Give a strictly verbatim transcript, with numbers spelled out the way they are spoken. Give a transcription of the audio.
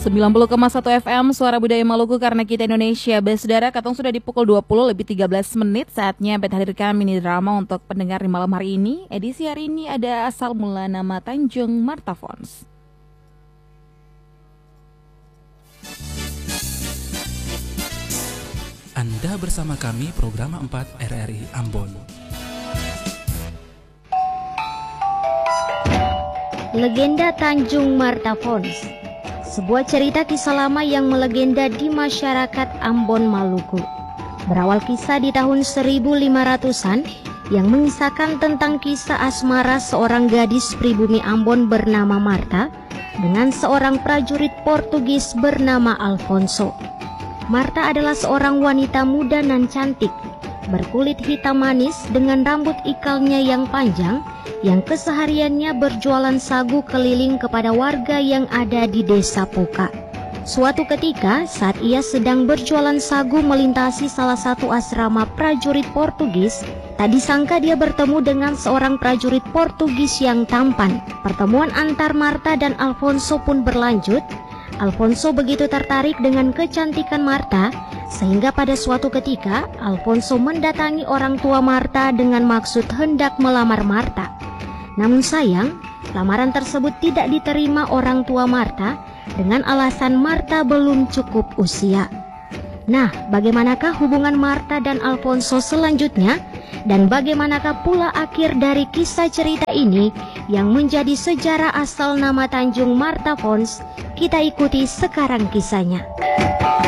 sembilan puluh koma satu F M Suara Budaya Maluku karena kita Indonesia. Saudara, katong sudah di pukul dua puluh lebih tiga belas menit. Saatnya bet hadirkan mini drama untuk pendengar di malam hari ini. Edisi hari ini ada asal mula nama Tanjung Martafons. Anda bersama kami program empat R R I Ambon. Legenda Tanjung Martafons, sebuah cerita kisah lama yang melegenda di masyarakat Ambon, Maluku. Berawal kisah di tahun seribu lima ratusan yang mengisahkan tentang kisah asmara seorang gadis pribumi Ambon bernama Marta dengan seorang prajurit Portugis bernama Alfonso. Marta adalah seorang wanita muda nan cantik, berkulit hitam manis dengan rambut ikalnya yang panjang, yang kesehariannya berjualan sagu keliling kepada warga yang ada di desa Puka. Suatu ketika saat ia sedang berjualan sagu melintasi salah satu asrama prajurit Portugis, tak disangka dia bertemu dengan seorang prajurit Portugis yang tampan. Pertemuan antar Marta dan Alfonso pun berlanjut. Alfonso begitu tertarik dengan kecantikan Marta sehingga pada suatu ketika Alfonso mendatangi orang tua Marta dengan maksud hendak melamar Marta. Namun sayang, lamaran tersebut tidak diterima orang tua Marta dengan alasan Marta belum cukup usia. Nah, bagaimanakah hubungan Marta dan Alfonso selanjutnya? Dan bagaimanakah pula akhir dari kisah cerita ini yang menjadi sejarah asal nama Tanjung Martafons? Kita ikuti sekarang kisahnya.